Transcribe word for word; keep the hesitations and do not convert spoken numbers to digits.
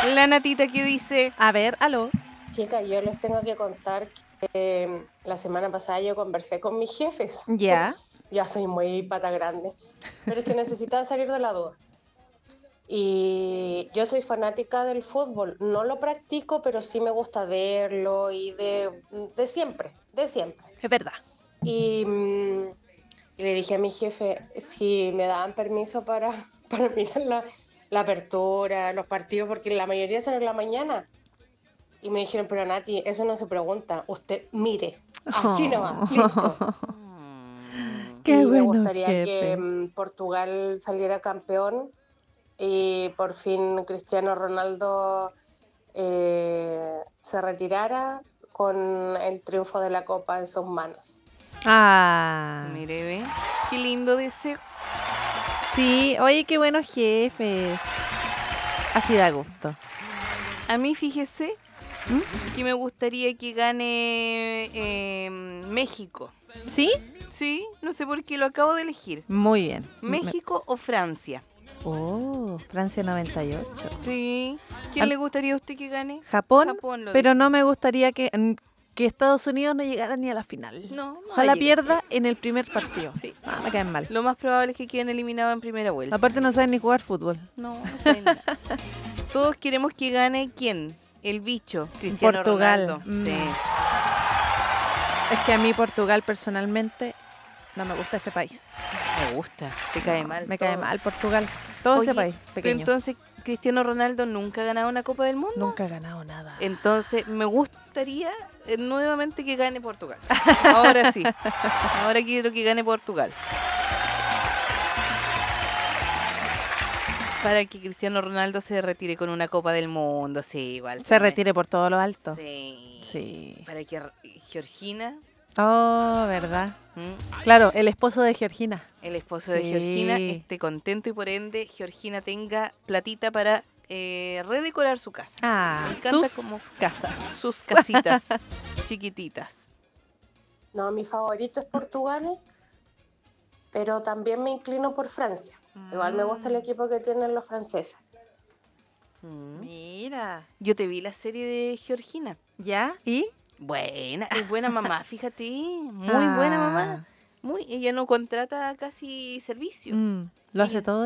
La Natita que dice... A ver, aló. Chicas, yo les tengo que contar que eh, la semana pasada yo conversé con mis jefes. Ya. Ya soy muy pata grande, pero es que necesitan salir de la duda. Y yo soy fanática del fútbol, no lo practico, pero sí me gusta verlo y de, de siempre, de siempre. Es verdad. Y, mm, y le dije a mi jefe si me daban permiso para, para mirar la, la apertura, los partidos, porque la mayoría son en la mañana. Y me dijeron, pero Nati, eso no se pregunta, usted mire, así nomás, listo. Qué Y me bueno, gustaría jefe. que mm, Portugal saliera campeón y por fin Cristiano Ronaldo eh, se retirara con el triunfo de la Copa en sus manos. Ah. Mire, ve. Qué lindo deseo. Sí, oye, qué buenos jefes. Así da gusto. A mí, fíjese, ¿Mm? que me gustaría que gane eh, México. ¿Sí? Sí, no sé por qué lo acabo de elegir. Muy bien. ¿México o Francia? Oh, Francia noventa y ocho. Sí. ¿Quién Al- le gustaría a usted que gane? Japón, Japón lo pero dijo. no me gustaría que, mm, que Estados Unidos no llegara ni a la final. No, no Ojalá llegue. pierda en el primer partido. Sí. Ah, me caen mal. Lo más probable es que queden eliminados en primera vuelta. Aparte no saben ni jugar fútbol. No, no saben nada. Todos queremos que gane ¿quién? El bicho, Cristiano Portugal. Ronaldo. Mm. Sí. Es que a mí Portugal personalmente no me gusta ese país. Me gusta, te cae No, mal. Me todo. cae mal Portugal. Todo Oye, ese país pero pequeño. entonces, ¿Cristiano Ronaldo nunca ha ganado una Copa del Mundo? Nunca ha ganado nada. Entonces, me gustaría eh, nuevamente que gane Portugal. Ahora sí. Ahora quiero que gane Portugal. Para que Cristiano Ronaldo se retire con una Copa del Mundo. Sí, igual. Se retire por todo lo alto. Sí. Sí. Para que R- Georgina, Oh, ¿verdad? ¿m? Claro, el esposo de Georgina. el esposo de Sí. Georgina, esté contento y por ende Georgina tenga platita para eh, redecorar su casa. Ah, Me encanta sus como- casas. Sus casitas chiquititas. No, mi favorito es Portugal, pero también me inclino por Francia. Igual me gusta el equipo que tienen los franceses. Mm. Mira. Yo te vi la serie de Georgina. ¿Ya? ¿Y? Buena, es buena mamá, fíjate. Muy Ah. buena mamá. Muy, ella no contrata casi servicio. Mm, lo hace Ella- todo